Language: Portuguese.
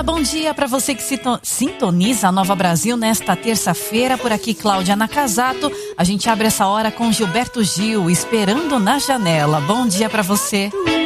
bom dia para você que sintoniza a Nova Brasil nesta terça-feira. Por aqui, Cláudia Nakazato. A gente abre essa hora com Gilberto Gil, Esperando na Janela. Bom dia para você.